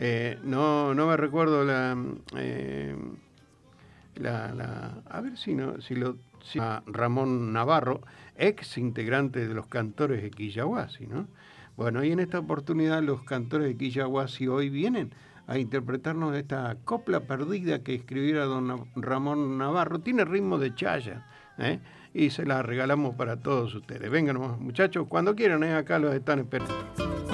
No me recuerdo a ver si a Ramón Navarro, ex integrante de los Cantores de Quillahuasi, ¿no? Bueno, y en esta oportunidad los Cantores de Quillahuasi hoy vienen a interpretarnos esta copla perdida que escribiera don Ramón Navarro. Tiene ritmo de chaya, ¿eh? Y se la regalamos para todos ustedes. Vengan, muchachos, cuando quieran, acá los están esperando.